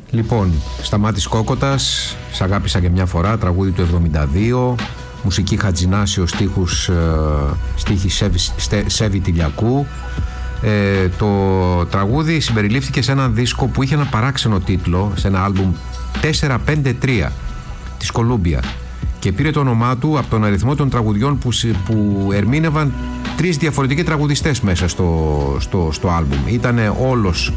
Λοιπόν, Σταμάτης Κόκοτας, «Σ' αγάπησα και μια φορά», τραγούδι του 72, μουσική Χατζηνάσιο, στίχη Σέβη Τηλιακού. Το τραγούδι συμπεριλήφθηκε σε ένα δίσκο που είχε ένα παράξενο τίτλο, σε ένα άλμπουμ 453 της Κολούμπια, και πήρε το όνομά του από τον αριθμό των τραγουδιών που ερμήνευαν 3 διαφορετικοί τραγουδιστές μέσα στο άλμπουμ. Ήτανε όλος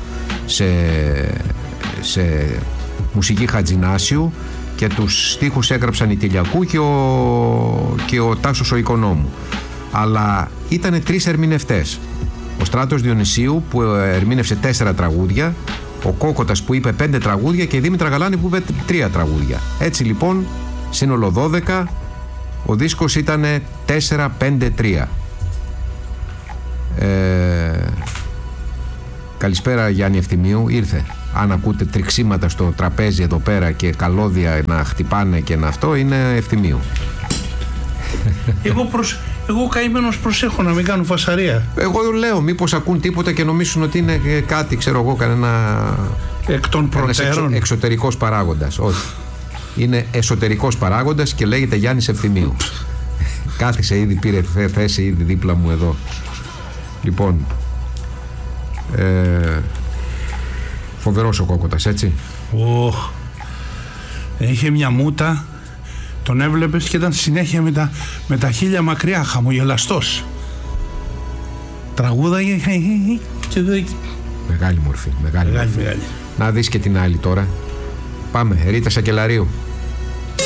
σε μουσική Χατζηνάσιου και τους στίχους έγραψαν η Τηλιακού και ο Τάσος ο Οικονόμου. Αλλά ήτανε 3 ερμηνευτές. Ο Στράτος Διονυσίου που ερμήνευσε 4 τραγούδια, ο Κόκοτας που είπε 5 τραγούδια και η Δήμητρα Γαλάνη που είπε 3 τραγούδια. Έτσι λοιπόν, σύνολο 12, ο δίσκος ήτανε 453. Καλησπέρα Γιάννη Ευθυμίου, ήρθε. Αν ακούτε τριξίματα στο τραπέζι εδώ πέρα και καλώδια να χτυπάνε και να αυτό, είναι Ευθυμίου. Εγώ καημένος προσέχω να μην κάνουν φασαρία. Εγώ λέω μήπως ακούν τίποτα και νομίζουν ότι είναι κάτι, ξέρω εγώ, κανένα εκ των προτέρων εξωτερικός παράγοντας. Όχι. Είναι εσωτερικός παράγοντας και λέγεται Γιάννης Ευθυμίου. Κάθισε ήδη, πήρε θέση ήδη δίπλα μου εδώ. Λοιπόν, φοβερός ο Κόκοτας, έτσι. Είχε μια μούτα, τον έβλεπες και ήταν συνέχεια με τα χείλια μακριά, χαμογελαστός. Τραγούδαγε και μεγάλη μορφή, μεγάλη. Μεγάλη. Να δεις και την άλλη τώρα. Πάμε, Ρίτα Σακελαρίου.